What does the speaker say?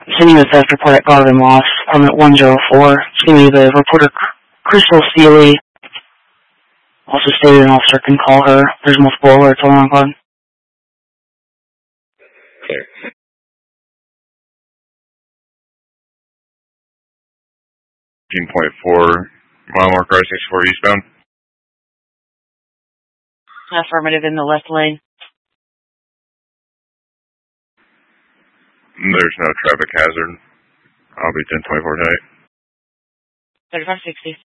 Sending a theft report at Garvin Loss, permit 104. It's going to be the reporter Crystal Seeley. Also stated an officer can call her. There's multiple alerts on card. Clear. 15.4 mile marker I-64 eastbound. Affirmative in the left lane. There's no traffic hazard. I'll be 1024 tight. 3560.